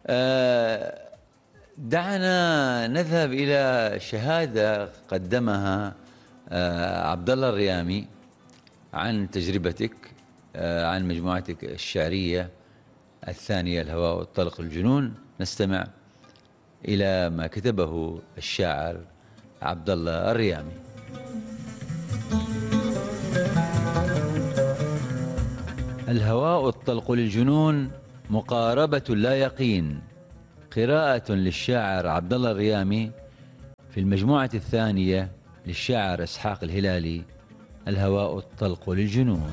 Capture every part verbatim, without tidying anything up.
آه، دعنا نذهب إلى شهادة قدمها آه، عبد الله الريامي عن تجربتك، آه، عن مجموعتك الشعرية الثانية الهواء والطلق الجنون. نستمع إلى ما كتبه الشاعر عبد الله الريامي. الهواء الطلق للجنون مقاربة لا يقين، قراءة للشاعر عبد الله الريامي في المجموعة الثانية للشاعر إسحاق الهلالي، الهواء الطلق للجنون.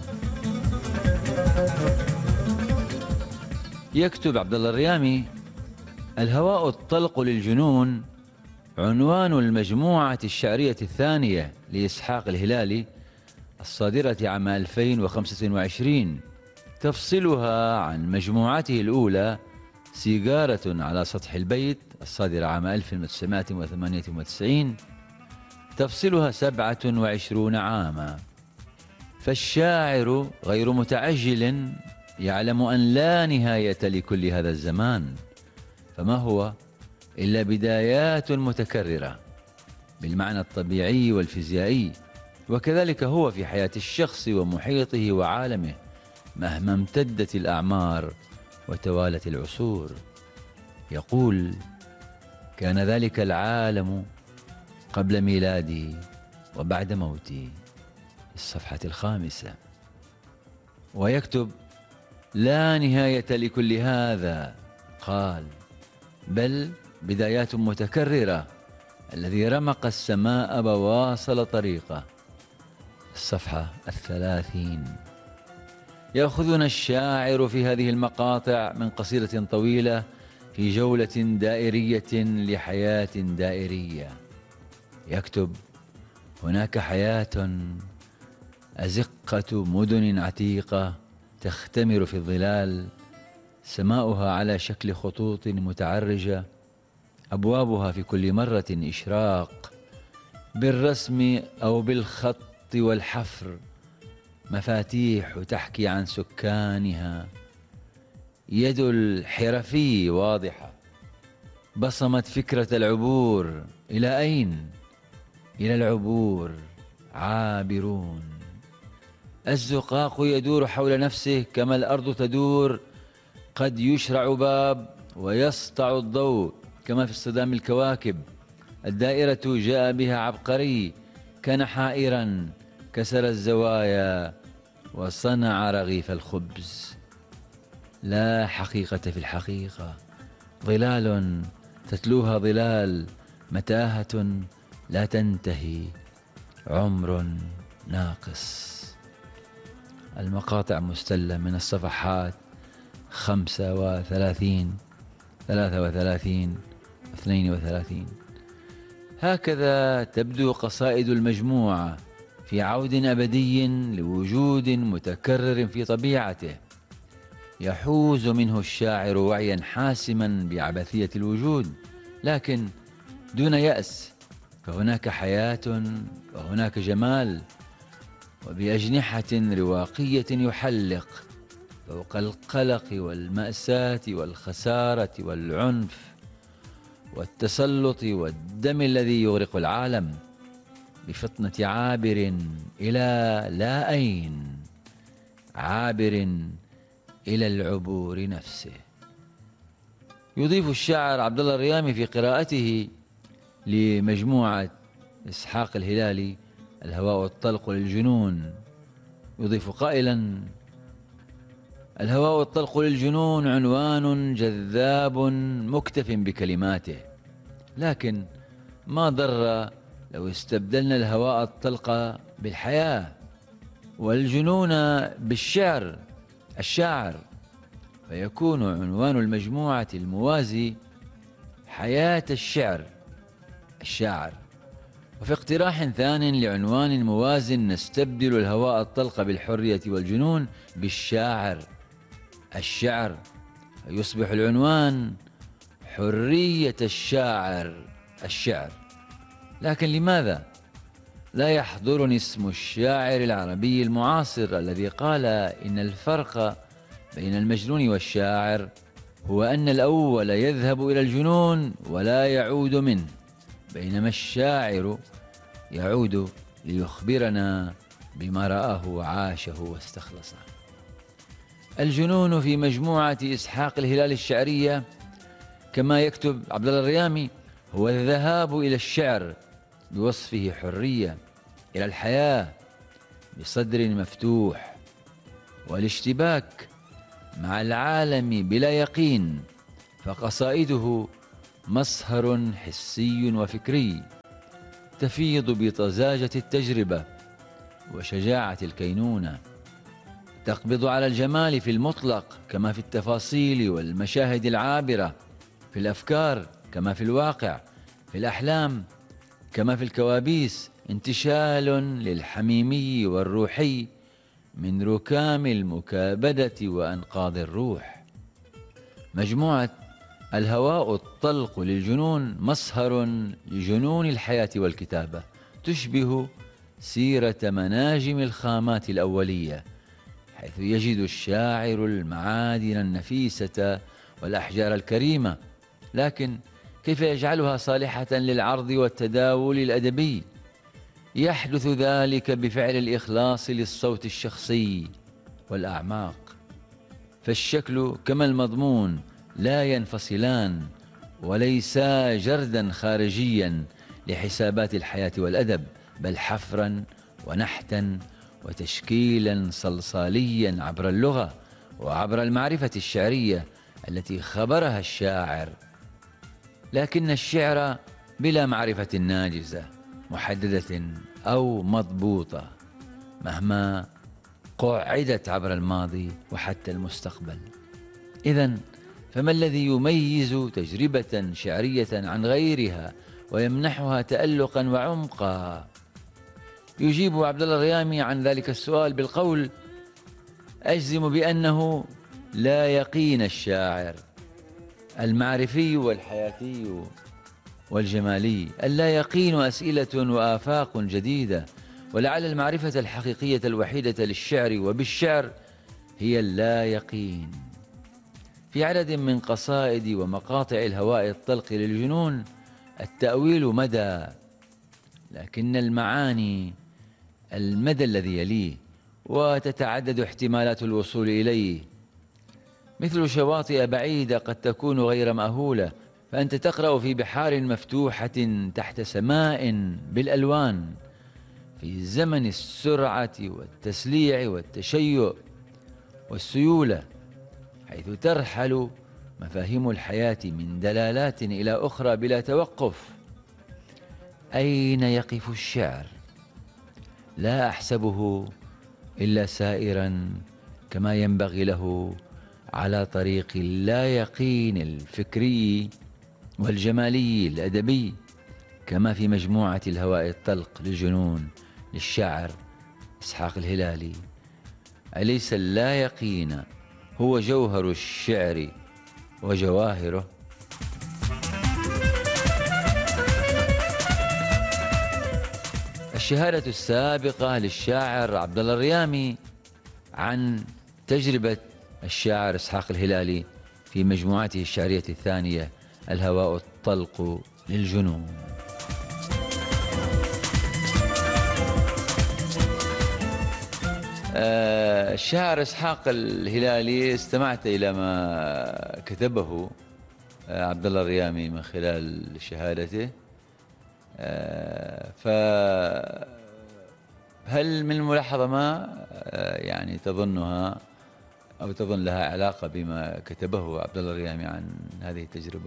يكتب عبد الله الريامي: الهواء الطلق للجنون عنوان المجموعة الشعرية الثانية لإسحاق الهلالي الصادرة عام ألفين وخمسة وعشرين، تفصلها عن مجموعته الأولى سيجارة على سطح البيت الصادرة عام ألف وتسعمائة وثمانية وتسعين، تفصلها سبعة وعشرون عاما. فالشاعر غير متعجل، يعلم أن لا نهاية لكل هذا الزمان، فما هو إلا بدايات متكررة بالمعنى الطبيعي والفيزيائي، وكذلك هو في حياة الشخص ومحيطه وعالمه مهما امتدت الأعمار وتوالت العصور. يقول: كان ذلك العالم قبل ميلادي وبعد موتي، الصفحة الخامسة. ويكتب: لا نهاية لكل هذا، قال، بل بدايات متكررة، الذي رمق السماء وواصل طريقه، الصفحة الثلاثين. يأخذنا الشاعر في هذه المقاطع من قصيدة طويلة في جولة دائرية لحياة دائرية. يكتب: هناك حياة، أزقة مدن عتيقة تختمر في الظلال، سماؤها على شكل خطوط متعرجة، أبوابها في كل مرة إشراق بالرسم أو بالخط والحفر، مفاتيح تحكي عن سكانها، يد الحرفي واضحة، بصمت فكرة العبور. إلى أين؟ إلى العبور عابرون. الزقاق يدور حول نفسه كما الأرض تدور، قد يشرع باب ويسطع الضوء كما في اصطدام الكواكب. الدائرة جاء بها عبقري، كان حائرا، كسر الزوايا وصنع رغيف الخبز. لا حقيقة في الحقيقة، ظلال تتلوها ظلال، متاهة لا تنتهي، عمر ناقص. المقاطع مستلة من الصفحات خمسة وثلاثين، ثلاثة وثلاثين، اثنين وثلاثين. هكذا تبدو قصائد المجموعة في عود أبدي لوجود متكرر في طبيعته، يحوز منه الشاعر وعيا حاسما بعبثية الوجود، لكن دون يأس، فهناك حياة وهناك جمال، وبأجنحة رواقية يحلق فوق القلق والمأساة والخسارة والعنف والتسلط والدم الذي يغرق العالم، بفطنة عابر إلى لا أين، عابر إلى العبور نفسه. يضيف الشاعر عبد الله الريامي في قراءته لمجموعة إسحاق الهلالي الهواء الطلق للجنون، يضيف قائلا: الهواء الطلق للجنون عنوان جذاب مكتف بكلماته، لكن ما ضر لو استبدلنا الهواء الطلق بالحياة، والجنون بالشعر، الشاعر، فيكون عنوان المجموعة الموازي حياة الشعر، الشاعر. وفي اقتراح ثان لعنوان موازن نستبدل الهواء الطلق بالحرية والجنون بالشاعر، الشعر، فيصبح العنوان حرية الشاعر، الشعر. لكن لماذا لا يحضرني اسم الشاعر العربي المعاصر الذي قال إن الفرق بين المجنون والشاعر هو أن الأول يذهب إلى الجنون ولا يعود منه، بينما الشاعر يعود ليخبرنا بما رآه وعاشه واستخلصه. الجنون في مجموعة إسحاق الهلالي الشعرية كما يكتب عبد الله الريامي هو الذهاب إلى الشعر بوصفه حرية، إلى الحياة بصدر مفتوح، والاشتباك مع العالم بلا يقين، فقصائده مصهر حسي وفكري تفيض بطزاجة التجربة وشجاعة الكينونة، تقبض على الجمال في المطلق كما في التفاصيل والمشاهد العابرة، في الأفكار كما في الواقع، في الأحلام كما في الكوابيس، انتشال للحميمي والروحي من ركام المكابدة وأنقاض الروح. مجموعة الهواء الطلق للجنون مصهر لجنون الحياة والكتابة، تشبه سيرة مناجم الخامات الأولية، حيث يجد الشاعر المعادن النفيسة والأحجار الكريمة، لكن كيف يجعلها صالحة للعرض والتداول الأدبي؟ يحدث ذلك بفعل الإخلاص للصوت الشخصي والأعماق، فالشكل كما المضمون لا ينفصلان وليسا جردا خارجيا لحسابات الحياة والأدب، بل حفرا ونحتا وتشكيلا صلصاليا عبر اللغة وعبر المعرفة الشعرية التي خبرها الشاعر. لكن الشعر بلا معرفة ناجزة محددة أو مضبوطة مهما قعدت عبر الماضي وحتى المستقبل. إذن فما الذي يميز تجربة شعرية عن غيرها ويمنحها تألقا وعمقا؟ يجيب عبد الله الريامي عن ذلك السؤال بالقول: أجزم بأنه لا يقين الشاعر المعرفي والحياتي والجمالي، اللا يقين أسئلة وآفاق جديدة، ولعل المعرفة الحقيقية الوحيدة للشعر وبالشعر هي اللا يقين. في عدد من قصائد ومقاطع الهواء الطلق للجنون التأويل مدى، لكن المعاني المدى الذي يليه، وتتعدد احتمالات الوصول إليه، مثل شواطئ بعيدة قد تكون غير مأهولة، فأنت تقرأ في بحار مفتوحة تحت سماء بالألوان، في زمن السرعة والتسليع والتشيع والسيولة، حيث ترحل مفاهيم الحياة من دلالات إلى أخرى بلا توقف. أين يقف الشعر؟ لا أحسبه إلا سائرا كما ينبغي له على طريق اللا يقين الفكري والجمالي الأدبي، كما في مجموعة الهواء الطلق للجنون للشاعر إسحاق الهلالي. أليس اللا يقين هو جوهر الشعر وجواهره؟ الشهادة السابقة للشاعر عبد الله الريامي عن تجربة الشاعر إسحاق الهلالي في مجموعته الشعرية الثانية الهواء الطلق للجنون. آه الشاعر إسحاق الهلالي استمعت إلى ما كتبه آه عبد الله الريامي من خلال شهادته. آه فهل من الملاحظة ما آه يعني تظنها أو تظن لها علاقة بما كتبه عبد الله الريامي عن هذه التجربة؟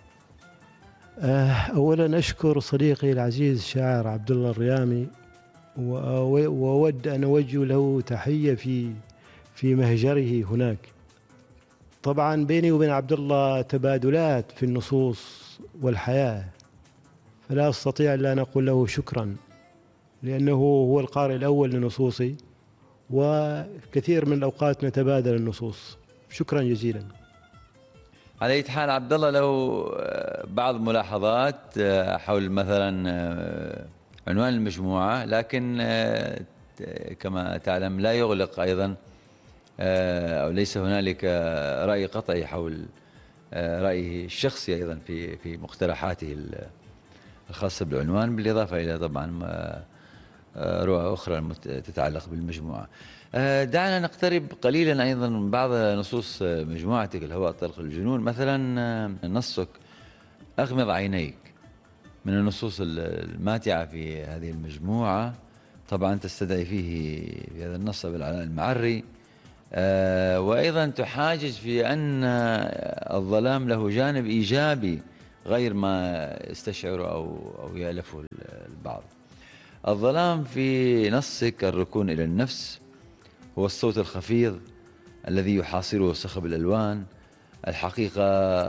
أولا أشكر صديقي العزيز الشاعر عبد الله الريامي، وأود أن أوجه له تحية في في مهجره هناك. طبعا بيني وبين عبد الله تبادلات في النصوص والحياة، فلا أستطيع إلا أن أقول له شكرا، لأنه هو القارئ الأول لنصوصي، وكثير من الأوقات نتبادل النصوص. شكرا جزيلا. على أي حال عبد الله له بعض الملاحظات حول مثلا عنوان المجموعة، لكن كما تعلم لا يغلق أيضا أو ليس هنالك رأي قطعي حول رأيه الشخصي أيضا في في مقترحاته الخاصة بالعنوان، بالإضافة إلى طبعا رؤى أخرى تتعلق بالمجموعة. دعنا نقترب قليلا أيضا من بعض نصوص مجموعتك الهواء الطلق الجنون. مثلا نصك أغمض عينيك من النصوص الماتعة في هذه المجموعة، طبعا تستدعي فيه في هذا النص أبو العلاء المعري، آه وأيضا تحاجج في أن الظلام له جانب إيجابي غير ما يستشعر أو, أو يألفه البعض. الظلام في نصك الركون إلى النفس، هو الصوت الخفيض الذي يحاصره صخب الألوان، الحقيقة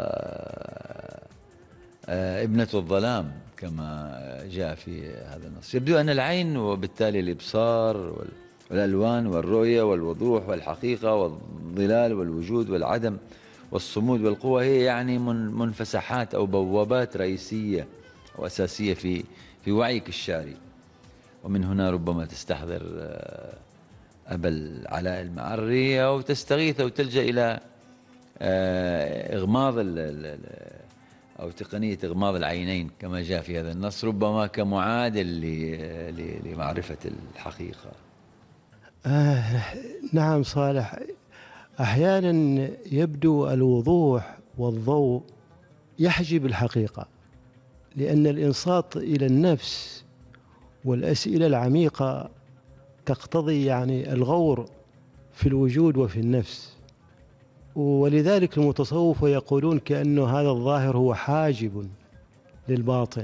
آه ابنة الظلام كما جاء في هذا النص. يبدو أن العين وبالتالي الإبصار والألوان والرؤية والوضوح والحقيقة والظلال والوجود والعدم والصمود والقوة هي يعني منفسحات أو بوابات رئيسية وأساسية في في وعيك الشعري. ومن هنا ربما تستحضر أبا العلاء المعري أو تستغيث أو تلجأ إلى إغماض أو تقنية إغماض العينين كما جاء في هذا النص، ربما كمعادل لمعرفة الحقيقة. آه نعم صالح، أحيانا يبدو الوضوح والضوء يحجب الحقيقة، لأن الإنصات إلى النفس والأسئلة العميقة تقتضي يعني الغور في الوجود وفي النفس، ولذلك المتصوف يقولون كأنه هذا الظاهر هو حاجب للباطن.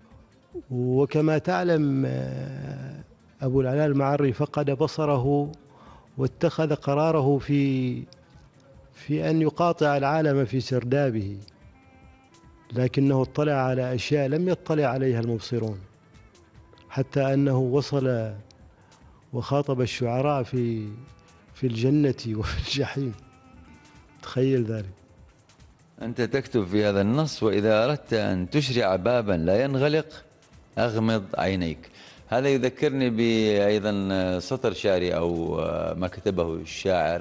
وكما تعلم أبو العلاء المعري فقد بصره واتخذ قراره في في أن يقاطع العالم في سردابه، لكنه اطلع على أشياء لم يطلع عليها المبصرون، حتى أنه وصل وخاطب الشعراء في في الجنة وفي الجحيم. تخيل ذلك. أنت تكتب في هذا النص: وإذا أردت أن تشرع بابا لا ينغلق أغمض عينيك. هذا يذكرني بأيضا سطر شعري أو ما كتبه الشاعر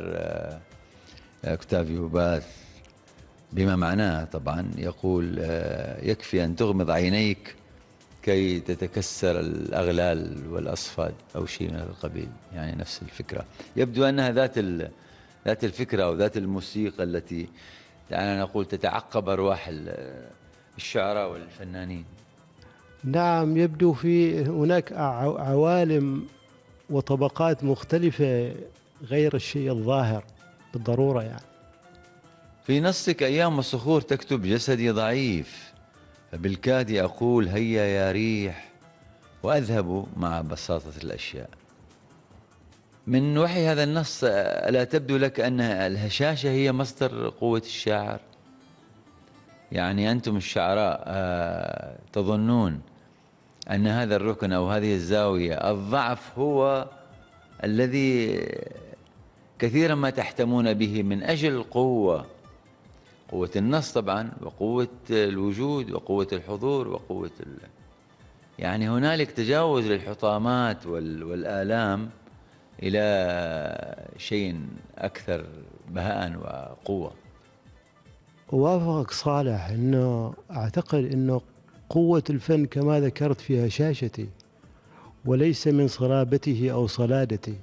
أوكتافيو باث بما معناه طبعا، يقول: يكفي أن تغمض عينيك كي تتكسر الأغلال والأصفاد أو شيء من هذا القبيل، يعني نفس الفكرة. يبدو أنها ذات ذات الفكرة أو ذات الموسيقى التي دعنا نقول تتعقب أرواح الشعراء والفنانين. نعم، يبدو في هناك عوالم وطبقات مختلفة غير الشيء الظاهر بالضرورة. يعني في نصك أيام الصخور تكتب: جسدي ضعيف فبالكاد أقول هيا يا ريح وأذهب مع بساطة الأشياء. من وحي هذا النص ألا تبدو لك أن الهشاشة هي مصدر قوة الشاعر؟ يعني أنتم الشعراء تظنون أن هذا الركن أو هذه الزاوية الضعف هو الذي كثيرا ما تحتمون به من أجل قوة قوة النص طبعا، وقوة الوجود وقوة الحضور وقوة ال... يعني هنالك تجاوز للحطامات وال... والآلام إلى شيء أكثر بهاء وقوة. وافقك صالح، أنه أعتقد أنه قوة الفن كما ذكرت في هشاشته وليس من صلابته أو صلادته،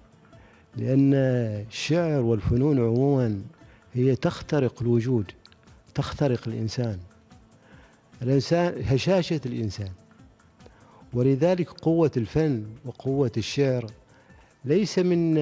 لأن الشعر والفنون عموما هي تخترق الوجود، تخترق الإنسان الإنسان هشاشة الإنسان. ولذلك قوة الفن وقوة الشعر ليس من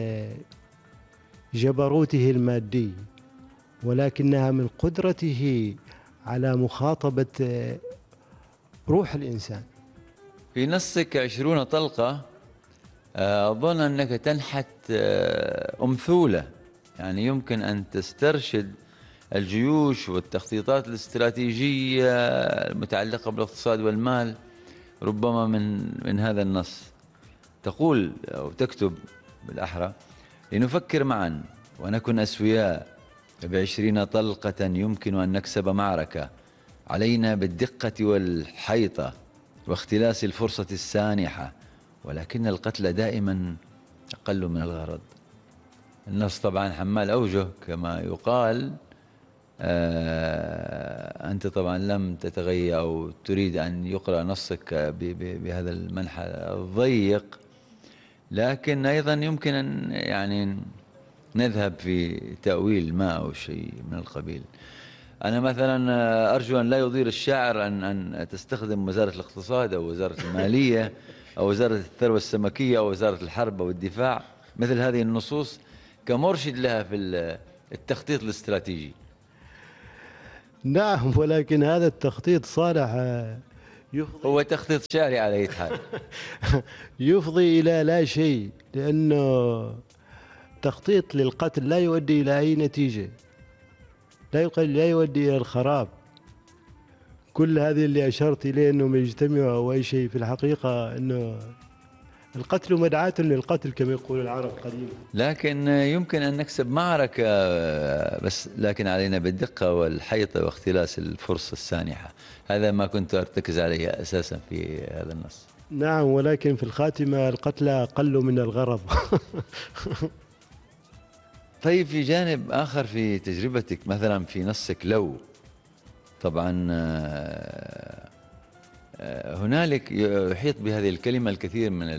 جبروته المادي، ولكنها من قدرته على مخاطبة روح الإنسان. في نصك عشرون طلقة أظن أنك تنحت أمثولة، يعني يمكن أن تسترشد الجيوش والتخطيطات الاستراتيجية المتعلقة بالاقتصاد والمال ربما من من هذا النص. تقول أو تكتب بالأحرى: لنفكر معا ونكن أسوياء، فبعشرين طلقة يمكن أن نكسب معركة، علينا بالدقة والحيطة واختلاس الفرصة السانحة، ولكن القتل دائما أقل من الغرض. النص طبعا حمال أوجه كما يقال، آه، أنت طبعا لم تتغير أو تريد أن يقرأ نصك بهذا المنحى الضيق، لكن أيضا يمكن أن يعني نذهب في تأويل ما أو شيء من القبيل. أنا مثلا أرجو أن لا يضير الشاعر أن أن تستخدم وزارة الاقتصاد أو وزارة المالية أو وزارة الثروة السمكية أو وزارة الحرب أو الدفاع مثل هذه النصوص كمرشد لها في التخطيط الاستراتيجي. نعم، ولكن هذا التخطيط صالح يفضي هو تخطيط شعري على أي حال يفضي إلى لا شيء، لأنه تخطيط للقتل لا يؤدي إلى أي نتيجة، لا لا يؤدي إلى الخراب. كل هذه اللي أشرت إليه أنهم يجتمعوا أو أي شيء، في الحقيقة أنه القتل مدعاة للقتل كما يقول العرب قديما. لكن يمكن أن نكسب معركة، بس لكن علينا بالدقة والحيطة واختلاس الفرصة السانحة. هذا ما كنت أرتكز عليه أساسا في هذا النص. نعم، ولكن في الخاتمة القتلى أقل من الغرض. طيب، في جانب آخر في تجربتك مثلا في نصك لو، طبعا هنالك يحيط بهذه الكلمة الكثير من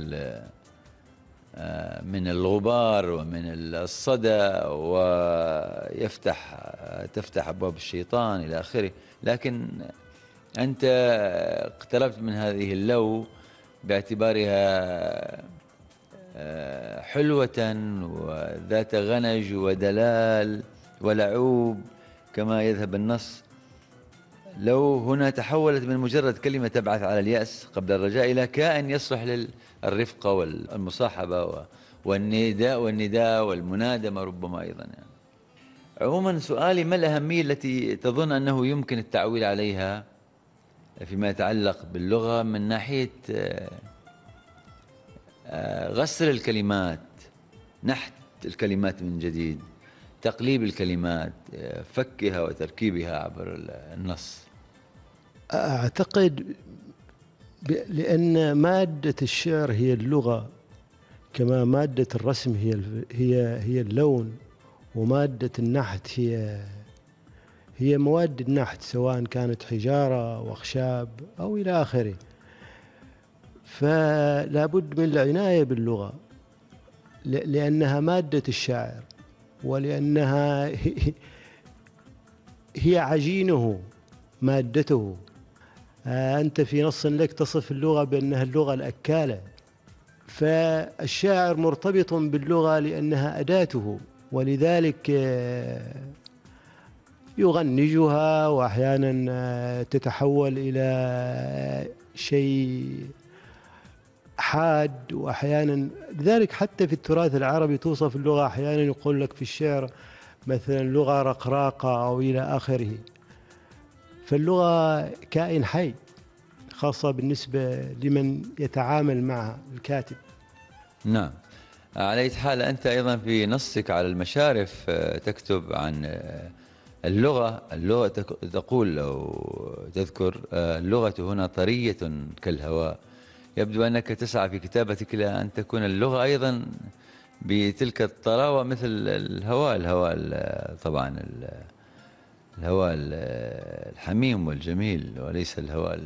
من الغبار ومن الصدى، ويفتح تفتح أبواب الشيطان إلى آخره، لكن أنت اقتربت من هذه اللو باعتبارها حلوة وذات غنج ودلال ولعوب كما يذهب النص. لو هنا تحولت من مجرد كلمة تبعث على اليأس قبل الرجاء إلى كائن يصلح للرفقة والمصاحبة والنداء والنداء والمنادمة ربما أيضا. يعني عموما سؤالي: ما الأهمية التي تظن أنه يمكن التعويل عليها فيما يتعلق باللغة من ناحية غسل الكلمات، نحت الكلمات من جديد، تقليب الكلمات، فكها وتركيبها عبر النص؟ أعتقد لأن مادة الشعر هي اللغة، كما مادة الرسم هي هي هي اللون، ومادة النحت هي هي مواد النحت، سواء كانت حجارة وأخشاب أو إلى آخره. فلا بد من العناية باللغة لأنها مادة الشاعر، ولأنها هي عجينه مادته. أنت في نص لك تصف اللغة بأنها اللغة الأكالة، فالشاعر مرتبط باللغة لأنها أداته، ولذلك يغنجها وأحيانا تتحول إلى شيء حاد، وأحيانا لذلك حتى في التراث العربي توصف اللغة أحيانا يقول لك في الشعر مثلا لغة رقراقة أو إلى آخره. فاللغة كائن حي، خاصة بالنسبة لمن يتعامل معها الكاتب. نعم، على أي حال أنت أيضا في نصك على المشارف تكتب عن اللغة اللغة تقول أو تذكر: اللغة هنا طرية كالهواء. يبدو أنك تسعى في كتابتك إلى أن تكون اللغة أيضا بتلك الطراوة مثل الهواء الهواء طبعا الهواء الحميم والجميل، وليس الهواء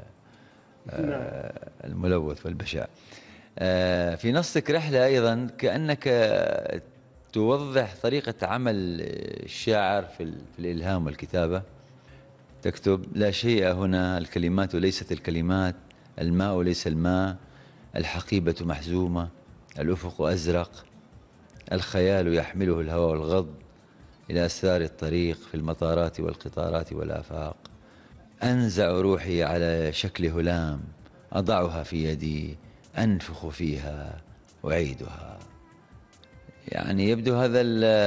الملوث والبشع. في نصك رحلة أيضا كأنك توضح طريقة عمل الشاعر في الإلهام والكتابة. تكتب: لا شيء هنا، الكلمات ليست الكلمات، الماء ليس الماء، الحقيبة محزومة، الأفق أزرق، الخيال يحمله الهوى والغض إلى أسرار الطريق في المطارات والقطارات والآفاق، أنزع روحي على شكل هلام، أضعها في يدي، أنفخ فيها، أعيدها. يعني يبدو هذا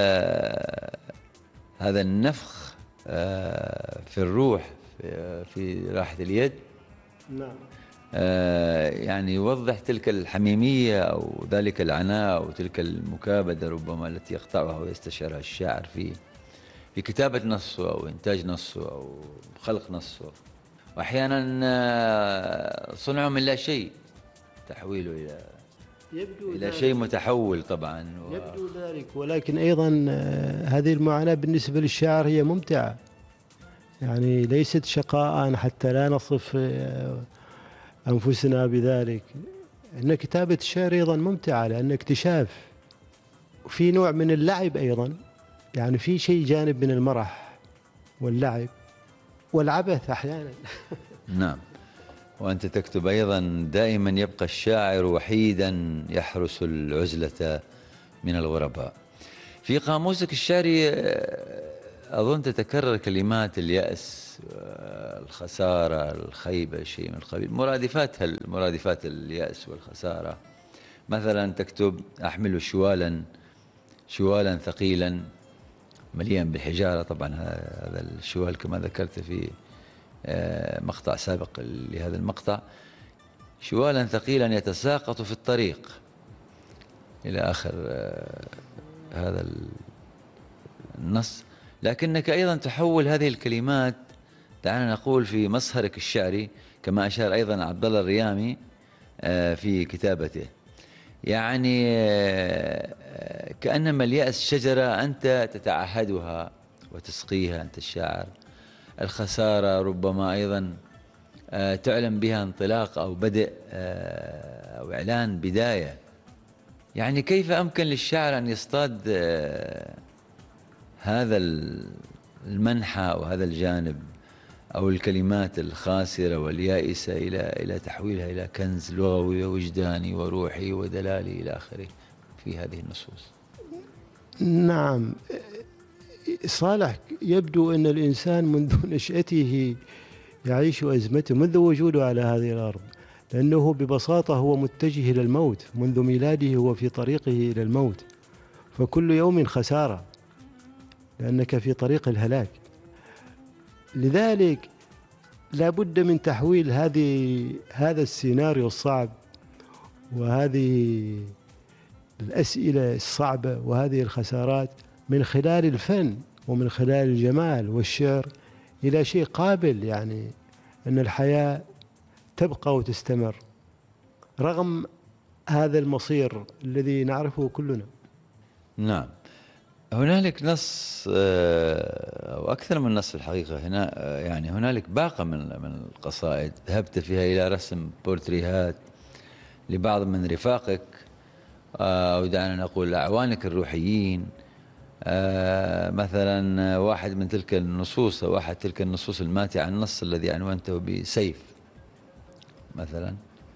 هذا النفخ في الروح في راحة اليد. نعم. يعني يوضح تلك الحميمية أو ذلك العناء أو تلك المكابدة ربما التي يقطعها ويستشعرها الشاعر في في كتابة نصه أو إنتاج نصه أو خلق نصه، وأحيانا صنعه من لا شيء، تحويله إلى يبدو إلى شيء متحول طبعا و... يبدو ذلك، ولكن أيضا هذه المعاناة بالنسبة للشاعر هي ممتعة، يعني ليست شقاء حتى لا نصف أنفسنا بذلك. أن كتابة الشعر أيضا ممتعة لأن اكتشاف، وفي نوع من اللعب أيضا، يعني في شيء جانب من المرح واللعب والعبث أحيانا. نعم. وأنت تكتب أيضا دائما يبقى الشاعر وحيدا يحرس العزلة من الغرباء. في قاموسك الشعري أظن تتكرر كلمات اليأس، الخسارة، الخيبة، شيء من القبيل، مرادفات مرادفات اليأس والخسارة. مثلا تكتب: أحمل شوالا شوالا ثقيلا مليئا بالحجارة. طبعا هذا الشوال كما ذكرت في مقطع سابق لهذا المقطع، شوالا ثقيلا يتساقط في الطريق، إلى آخر هذا النص. لكنك أيضا تحول هذه الكلمات، دعنا نقول، في مصهرك الشعري، كما أشار أيضا عبد الله الريامي في كتابته، يعني كأنما اليأس شجرة أنت تتعهدها وتسقيها، أنت الشاعر. الخسارة ربما أيضا تعلن بها انطلاق أو بدء أو إعلان بداية. يعني كيف أمكن للشاعر أن يصطاد هذا المنحى أو هذا الجانب أو الكلمات الخاسرة واليائسة إلى إلى تحويلها إلى كنز لغوي ووجداني وروحي ودلالي إلى آخره في هذه النصوص؟ نعم صالح، يبدو أن الإنسان منذ نشأته يعيش أزمته، منذ وجوده على هذه الأرض، لأنه ببساطة هو متجه إلى الموت، منذ ميلاده هو في طريقه إلى الموت، فكل يوم خسارة لأنك في طريق الهلاك. لذلك لا بد من تحويل هذه هذا السيناريو الصعب وهذه الأسئلة الصعبة وهذه الخسارات من خلال الفن ومن خلال الجمال والشعر إلى شيء قابل، يعني أن الحياة تبقى وتستمر رغم هذا المصير الذي نعرفه كلنا. نعم. هنالك نص أو أكثر من نص في الحقيقة هنا، يعني هنالك باقة من من القصائد ذهبت فيها إلى رسم بورتريهات لبعض من رفاقك أو دعنا نقول أعوانك الروحيين. مثلا واحد من تلك النصوص أو أحد تلك النصوص الماتعة، النص الذي عنوانته بسيف مثلا،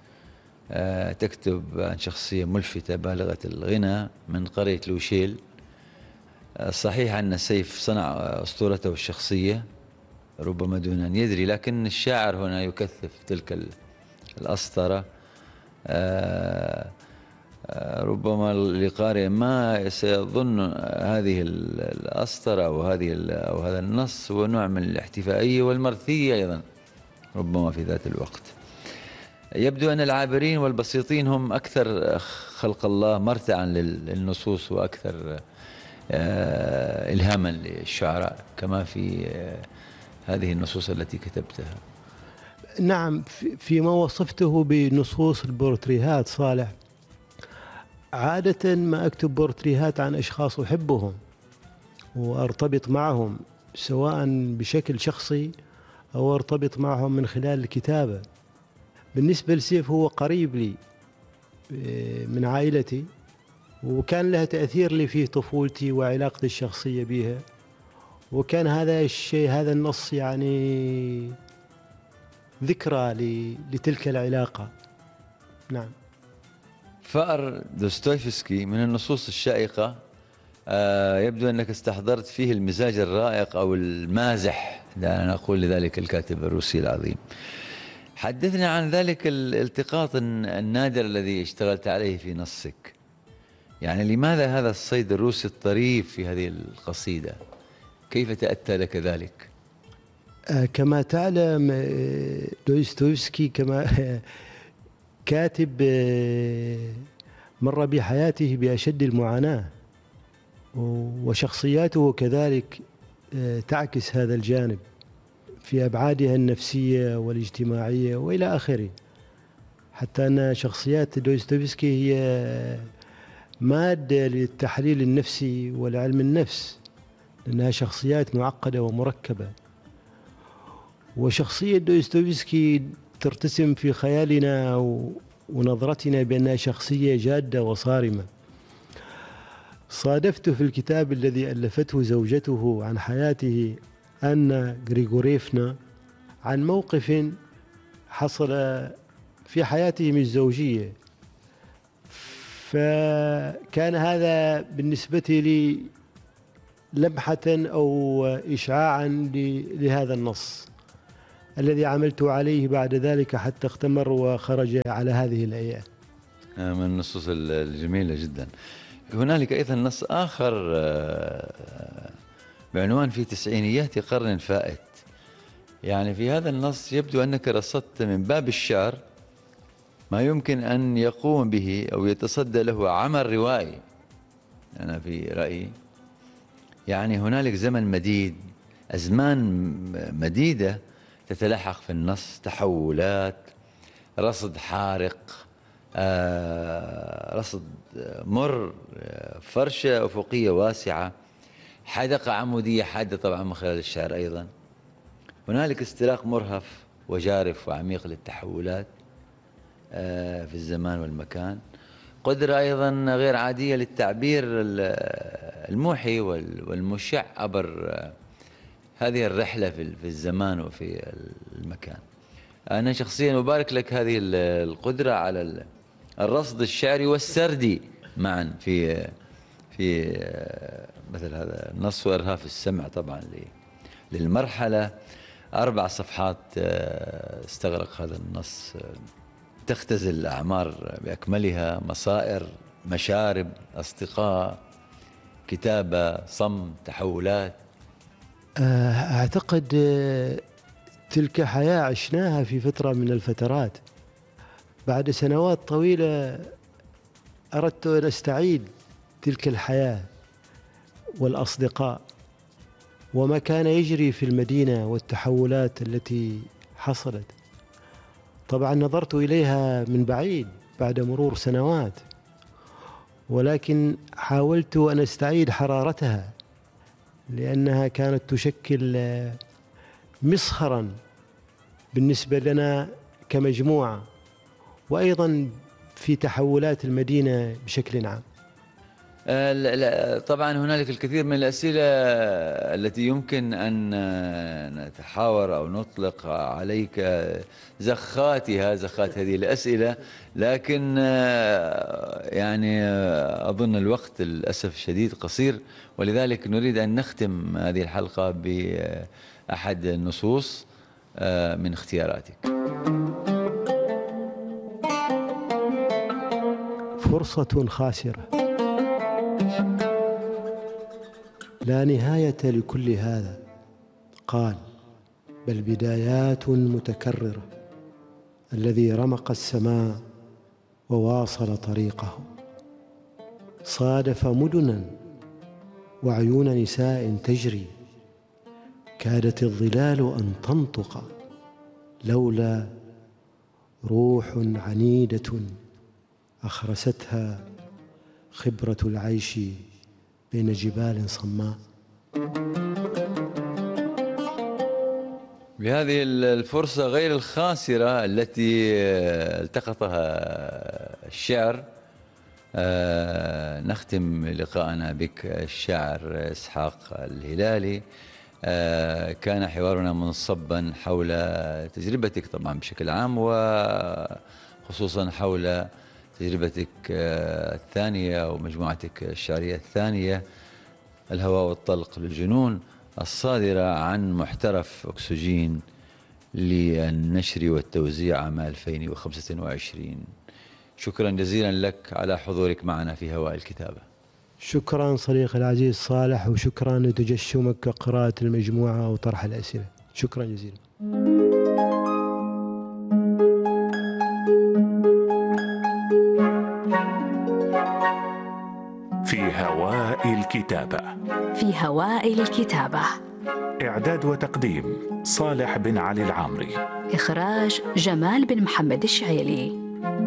تكتب عن شخصية ملفتة بالغة الغنى من قرية لوشيل. صحيح أن السيف صنع أسطورته الشخصية ربما دون أن يدري، لكن الشاعر هنا يكثف تلك الأسطرة. ربما لقارئ ما سيظن هذه الأسطرة أو هذه أو هذا النص هو نوع من الاحتفائية والمرثية أيضا ربما في ذات الوقت. يبدو أن العابرين والبسيطين هم أكثر خلق الله مرتعا للنصوص وأكثر إلهاما للشعراء كما في هذه النصوص التي كتبتها. نعم، فيما وصفته بنصوص البورتريهات صالح، عادة ما أكتب بورتريهات عن أشخاص أحبهم وأرتبط معهم سواء بشكل شخصي أو أرتبط معهم من خلال الكتابة. بالنسبة لسيف هو قريب لي من عائلتي، وكان لها تأثير لي في طفولتي وعلاقتي الشخصية بها، وكان هذا الشيء هذا النص يعني ذكرى لتلك العلاقة. نعم. فأر دوستويفسكي من النصوص الشائقة، آه يبدو أنك استحضرت فيه المزاج الرائق أو المازح، دعنا نقول لذلك الكاتب الروسي العظيم. حدثنا عن ذلك الالتقاط النادر الذي اشتغلت عليه في نصك. يعني لماذا هذا الصيد الروسي الطريف في هذه القصيدة؟ كيف تأتى لك ذلك؟ آه كما تعلم دوستويفسكي كما كاتب مر بحياته بأشد المعاناة، وشخصياته كذلك تعكس هذا الجانب في أبعادها النفسية والاجتماعية وإلى آخره. حتى أن شخصيات دوستويفسكي هي مادة للتحليل النفسي والعلم النفس، لأنها شخصيات معقدة ومركبة. وشخصية دوستويفسكي ترتسم في خيالنا ونظرتنا بأنها شخصية جادة وصارمة. صادفت في الكتاب الذي ألفته زوجته عن حياته أنا غريغوريفنا عن موقف حصل في حياتهم الزوجية، فكان هذا بالنسبة لي لمحة أو إشعاعا لهذا النص الذي عملت عليه بعد ذلك حتى اختمر وخرج على هذه الآيات. من النصوص الجميلة جدا. هنالك أيضا نص آخر بعنوان في تسعينيات قرن فائت. يعني في هذا النص يبدو أنك رصدت من باب الشعر ما يمكن أن يقوم به أو يتصدى له عمل روائي. أنا في رأيي يعني هنالك زمن مديد، أزمان مديدة تتلاحق في النص، تحولات، رصد حارق، آه رصد مر، فرشة أفقية واسعة، حدقة عمودية حادة طبعا من خلال الشعر أيضا. هنالك استراق مرهف وجارف وعميق للتحولات آه في الزمان والمكان، قدرة أيضا غير عادية للتعبير الموحي والمشع عبر هذه الرحلة في الزمان وفي المكان. أنا شخصيا أبارك لك هذه القدرة على الرصد الشعري والسردي معا في في مثل هذا النص وإرهاف السمع طبعا للمرحلة. أربع صفحات استغرق هذا النص، تختزل الأعمار بأكملها، مصائر، مشارب، أصدقاء، كتابة، صم، تحولات. أعتقد تلك حياة عشناها في فترة من الفترات. بعد سنوات طويلة أردت أن أستعيد تلك الحياة والأصدقاء وما كان يجري في المدينة والتحولات التي حصلت. طبعا نظرت إليها من بعيد بعد مرور سنوات، ولكن حاولت أن أستعيد حرارتها لأنها كانت تشكل مسخرا بالنسبة لنا كمجموعة، وأيضا في تحولات المدينة بشكل عام. طبعا هنالك الكثير من الأسئلة التي يمكن أن نتحاور أو نطلق عليك زخاتها زخات هذه الأسئلة، لكن يعني أظن الوقت للأسف الشديد قصير، ولذلك نريد أن نختم هذه الحلقة بأحد النصوص من اختياراتك. فرصة خاسرة، لا نهاية لكل هذا، قال بل بدايات متكررة. الذي رمق السماء وواصل طريقه، صادف مدنا وعيون نساء تجري، كادت الظلال أن تنطق لولا روح عنيدة أخرستها خبرة العيش بين جبال صماء. بهذه الفرصة غير الخاسرة التي التقطها الشعر نختم لقاءنا بك الشاعر إسحاق الهلالي. كان حوارنا منصبا حول تجربتك طبعا بشكل عام، وخصوصا حول تجربتك الثانية ومجموعتك الشعرية الثانية الهواء والطلق للجنون، الصادرة عن محترف أكسجين للنشر والتوزيع عام ألفين وخمسة وعشرين. شكرا جزيلا لك على حضورك معنا في هواء الكتابة. شكرا صديقي العزيز صالح، وشكرا لتجشمك قراءة المجموعة وطرح الأسئلة. شكرا جزيلا. في هواء الكتابة. في هواء الكتابة. إعداد وتقديم صالح بن علي العامري. إخراج جمال بن محمد الشعيلي.